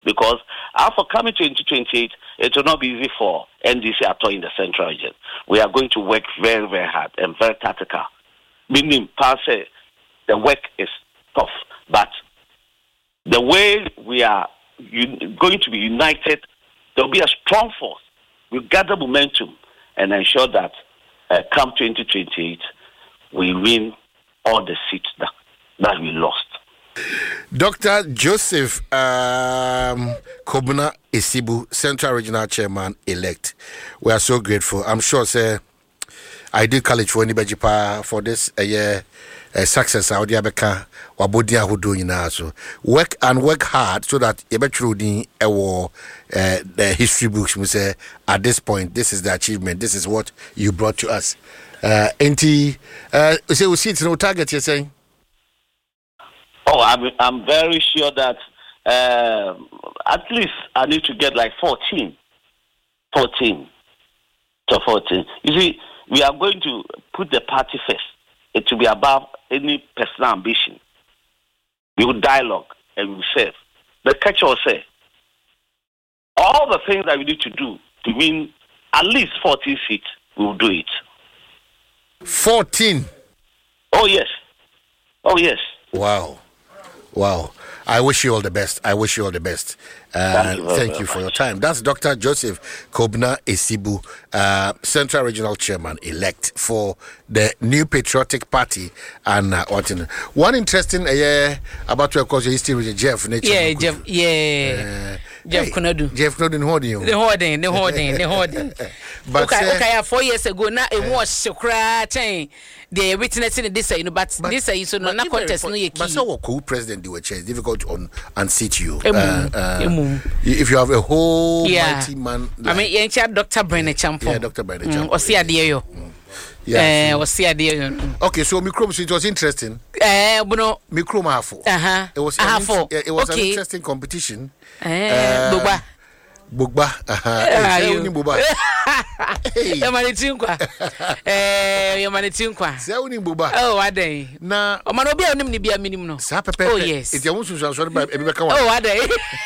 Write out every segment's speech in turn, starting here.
because after coming 2028, it will not be easy for NDC at all in the central region. We are going to work very, very hard and very tactical. Meaning, the work is tough, but the way we are going to be united, there will be a strong force. We gather momentum and ensure that come 2028, we win all the seats that we lost. Dr. Joseph Kobna Esibu, Central Regional Chairman elect. We are so grateful. I'm sure, sir, I did college for anybody for this success. Saudi Arabia, wabodia who do so work hard so that the history books will say at this point, this is the achievement. This is what you brought to us. So we see it's no target. You're saying? Oh, I'm very sure that at least I need to get like 14. You see, we are going to put the party first. It will be above any personal ambition. We will dialogue and we will serve. The catch will say, all the things that we need to do to win at least 14 seats, we will do it. 14? Oh, yes. Wow. I wish you all the best. Thank you for your time. That's Dr. Joseph Kobna Esibu, Central Regional Chairman elect for the New Patriotic Party. And one interesting about to, of course, your history with Jeff. Jeff Konadu. Jeff Konadu, the hoarding. But okay, 4 years ago, now it was so crying. The witnessing this, but this is so not contest. But so cool president do a change difficult to unseat you. If you have a whole mighty man, I mean, you Dr. Brenner Champion. Yeah, Dr. Brenner Champion. Or see a dear. Okay, so Microm, so it was interesting. Microm half. It was an interesting competition. Bugba. Yamanitinkwa. Say uni Bugba. Oh, what day? Na Omanobi onim ni bia minimum no. Oh yes. It yamu so by Ebeka one. Oh, what day?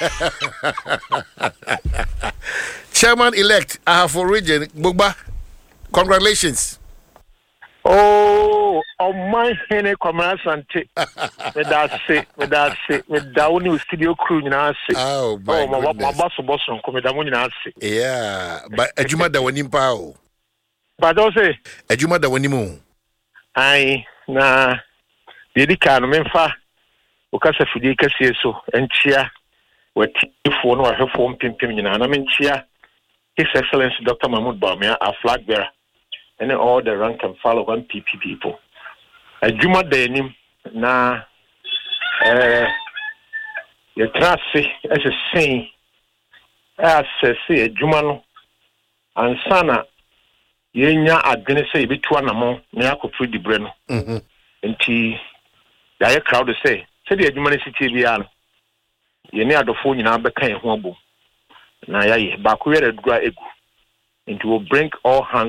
Chairman elect for region Bugba. Congratulations. Oh, my hene commerçante. Me da se. Me da uni studio crew nyina se. Oh, my boss come da mu nyina se. Yeah, but adwuma da wani mpa o. But do say adwuma da wani mu. Ai, na dedika no memfa o kasa fudi kase so enchia watifo no ahwefo mpempem nyina na menchia His Excellency Dr. Mahmoud Bawumia, our flag bearer, and all the rank and file of NPP people. Juma Denim, na you trust as a saying, as say, Jumano, and Sana, Yenya Adgenese, Bituanamo, Niako Free Breno, and T. The crowd say the humanity Viano. You near the phone in Abeka Wombo. Na yayi bakuye redgua egu. It will bring all hands